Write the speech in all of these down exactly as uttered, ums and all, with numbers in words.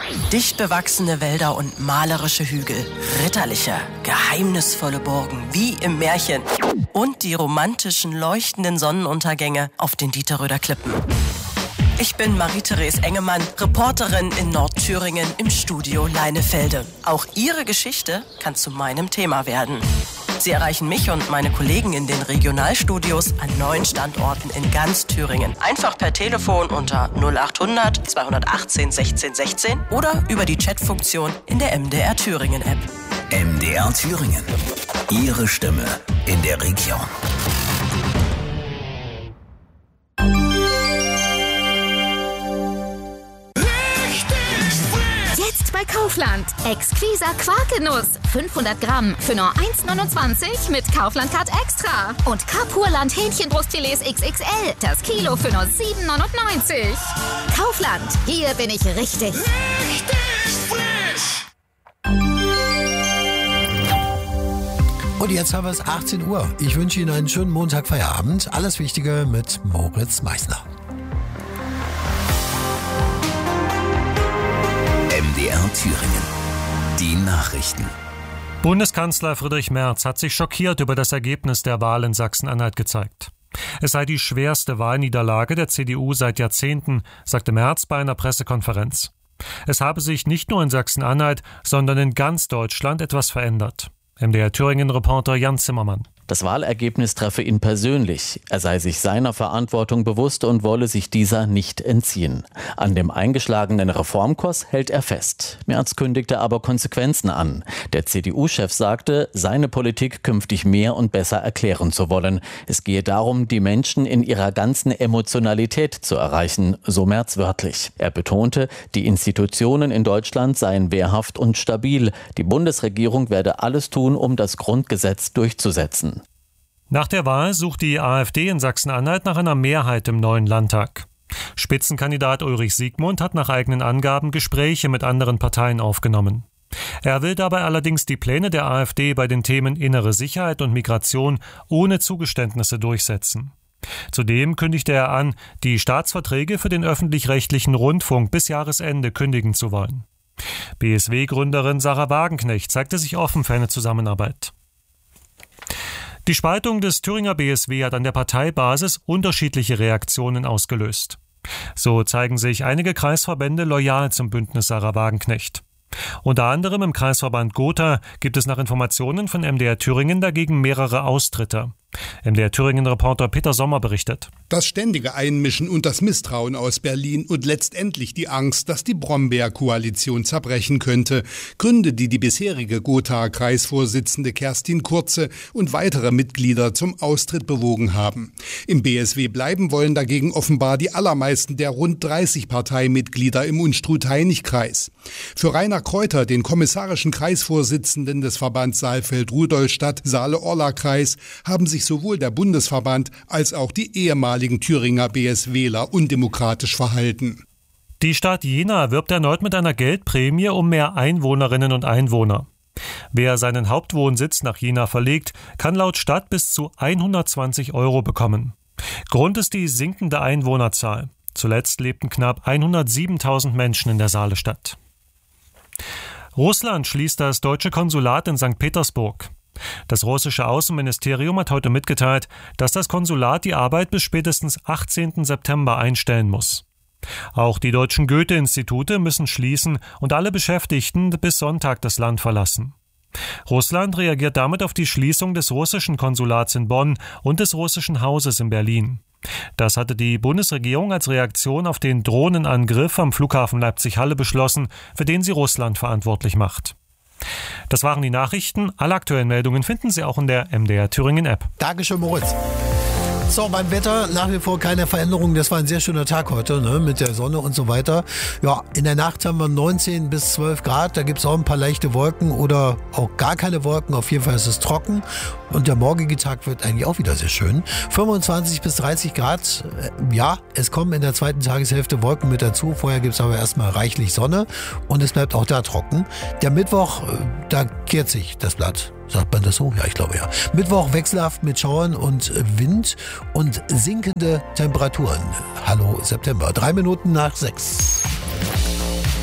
Dicht bewachsene Wälder und malerische Hügel, ritterliche, geheimnisvolle Burgen wie im Märchen und die romantischen, leuchtenden Sonnenuntergänge auf den Dieterröder Klippen. Ich bin Marie-Therese Engemann, Reporterin in Nordthüringen im Studio Leinefelde. Auch Ihre Geschichte kann zu meinem Thema werden. Sie erreichen mich und meine Kollegen in den Regionalstudios an neun Standorten in ganz Thüringen. Einfach per Telefon unter null acht hundert zweihundertachtzehn sechzehn sechzehn oder über die Chatfunktion in der M D R Thüringen App. M D R Thüringen. Ihre Stimme in der Region. Bei Kaufland. Exquiser Quarkenuss. fünfhundert Gramm für nur eins neunundzwanzig mit Kaufland Card Extra. Und Carpurland Hähnchenbrustfilets X X L. Das Kilo für nur sieben neunundneunzig. Kaufland. Hier bin ich richtig. Richtig frisch. Und jetzt haben wir es achtzehn Uhr. Ich wünsche Ihnen einen schönen Montagfeierabend. Alles Wichtige mit Moritz Meissner. M D R Thüringen. Die Nachrichten. Bundeskanzler Friedrich Merz hat sich schockiert über das Ergebnis der Wahl in Sachsen-Anhalt gezeigt. Es sei die schwerste Wahlniederlage der C D U seit Jahrzehnten, sagte Merz bei einer Pressekonferenz. Es habe sich nicht nur in Sachsen-Anhalt, sondern in ganz Deutschland etwas verändert. M D R Thüringen-Reporter Jan Zimmermann. Das Wahlergebnis treffe ihn persönlich. Er sei sich seiner Verantwortung bewusst und wolle sich dieser nicht entziehen. An dem eingeschlagenen Reformkurs hält er fest. Merz kündigte aber Konsequenzen an. Der C D U-Chef sagte, seine Politik künftig mehr und besser erklären zu wollen. Es gehe darum, die Menschen in ihrer ganzen Emotionalität zu erreichen, so Merz wörtlich. Er betonte, die Institutionen in Deutschland seien wehrhaft und stabil. Die Bundesregierung werde alles tun, um das Grundgesetz durchzusetzen. Nach der Wahl sucht die AfD in Sachsen-Anhalt nach einer Mehrheit im neuen Landtag. Spitzenkandidat Ulrich Siegmund hat nach eigenen Angaben Gespräche mit anderen Parteien aufgenommen. Er will dabei allerdings die Pläne der AfD bei den Themen innere Sicherheit und Migration ohne Zugeständnisse durchsetzen. Zudem kündigte er an, die Staatsverträge für den öffentlich-rechtlichen Rundfunk bis Jahresende kündigen zu wollen. B S W-Gründerin Sarah Wagenknecht zeigte sich offen für eine Zusammenarbeit. Die Spaltung des Thüringer B S W hat an der Parteibasis unterschiedliche Reaktionen ausgelöst. So zeigen sich einige Kreisverbände loyal zum Bündnis Sarah Wagenknecht. Unter anderem im Kreisverband Gotha gibt es nach Informationen von M D R Thüringen dagegen mehrere Austritte. M D R Thüringen-Reporter Peter Sommer berichtet. Das ständige Einmischen und das Misstrauen aus Berlin und letztendlich die Angst, dass die Brombeer-Koalition zerbrechen könnte. Gründe, die die bisherige Gotha-Kreisvorsitzende Kerstin Kurze und weitere Mitglieder zum Austritt bewogen haben. Im B S W bleiben wollen dagegen offenbar die allermeisten der rund dreißig Parteimitglieder im Unstrut-Heinig-Kreis. Für Rainer Kräuter, den kommissarischen Kreisvorsitzenden des Verbands Saalfeld-Rudolstadt-Saale-Orla-Kreis, haben sich sowohl der Bundesverband als auch die ehemaligen Thüringer B S Wler undemokratisch verhalten. Die Stadt Jena wirbt erneut mit einer Geldprämie um mehr Einwohnerinnen und Einwohner. Wer seinen Hauptwohnsitz nach Jena verlegt, kann laut Stadt bis zu hundertzwanzig Euro bekommen. Grund ist die sinkende Einwohnerzahl. Zuletzt lebten knapp hundertsiebentausend Menschen in der Saalestadt. Russland schließt das deutsche Konsulat in Sankt Petersburg. Das russische Außenministerium hat heute mitgeteilt, dass das Konsulat die Arbeit bis spätestens achtzehnten September einstellen muss. Auch die deutschen Goethe-Institute müssen schließen und alle Beschäftigten bis Sonntag das Land verlassen. Russland reagiert damit auf die Schließung des russischen Konsulats in Bonn und des russischen Hauses in Berlin. Das hatte die Bundesregierung als Reaktion auf den Drohnenangriff am Flughafen Leipzig-Halle beschlossen, für den sie Russland verantwortlich macht. Das waren die Nachrichten. Alle aktuellen Meldungen finden Sie auch in der M D R Thüringen App. Dankeschön, Moritz. So, beim Wetter nach wie vor keine Veränderung. Das war ein sehr schöner Tag heute, ne, mit der Sonne und so weiter. Ja, in der Nacht haben wir neunzehn bis zwölf Grad. Da gibt es auch ein paar leichte Wolken oder auch gar keine Wolken. Auf jeden Fall ist es trocken. Und der morgige Tag wird eigentlich auch wieder sehr schön. fünfundzwanzig bis dreißig Grad. Ja, es kommen in der zweiten Tageshälfte Wolken mit dazu. Vorher gibt es aber erstmal reichlich Sonne. Und es bleibt auch da trocken. Der Mittwoch, da kehrt sich das Blatt. Sagt man das so? Ja, ich glaube ja. Mittwoch wechselhaft mit Schauern und Wind und sinkende Temperaturen. Hallo September. Drei Minuten nach sechs.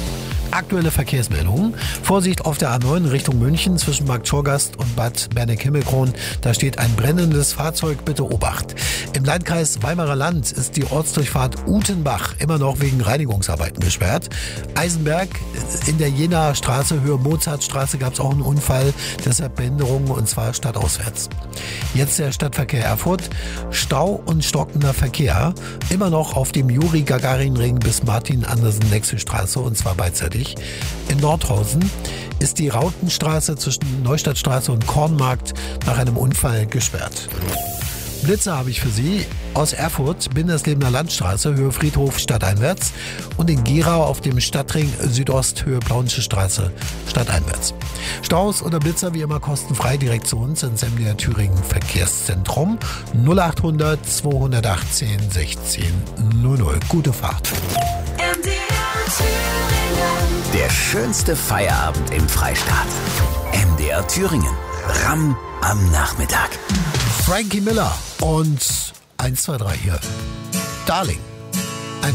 Aktuelle Verkehrsmeldungen. Vorsicht auf der A neun Richtung München zwischen Markt Schorgast und Bad Berneck-Himmelkron. Da steht ein brennendes Fahrzeug, bitte Obacht. Im Landkreis Weimarer Land ist die Ortsdurchfahrt Utenbach immer noch wegen Reinigungsarbeiten gesperrt. Eisenberg in der Jenaer Straße, Höhe Mozartstraße, gab es auch einen Unfall, deshalb Behinderungen und zwar stadtauswärts. Jetzt der Stadtverkehr Erfurt. Stau und stockender Verkehr. Immer noch auf dem Juri-Gagarin-Ring bis Martin-Andersen-Nexel-Straße und zwar beidseitig. In Nordhausen ist die Rautenstraße zwischen Neustadtstraße und Kornmarkt nach einem Unfall gesperrt. Blitze habe ich für Sie aus Erfurt, Binderslebener Landstraße, Höhe Friedhof, stadteinwärts und in Gerau auf dem Stadtring Südost, Höhe Plaunische Straße, stadteinwärts. Staus oder Blitzer wie immer kostenfrei direkt zu uns ins M D R Thüringen Verkehrszentrum null achthundert zweihundertachtzehn sechzehn null null. Gute Fahrt. M D R Thüringen. Der schönste Feierabend im Freistaat. M D R Thüringen. Ram am Nachmittag. Frankie Miller und eins, zwei, drei hier. Darling.